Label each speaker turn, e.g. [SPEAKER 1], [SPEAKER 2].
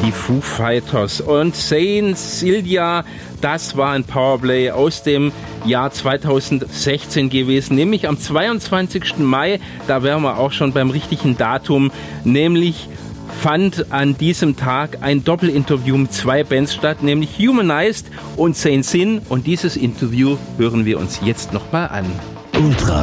[SPEAKER 1] Die Foo Fighters und Saint Silja, das war ein Powerplay aus dem Jahr 2016 gewesen, nämlich am 22. Mai, da wären wir auch schon beim richtigen Datum, nämlich fand an diesem Tag ein Doppelinterview mit zwei Bands statt, nämlich Humanized und Saint Sin, und dieses Interview hören wir uns jetzt nochmal an.
[SPEAKER 2] Ultra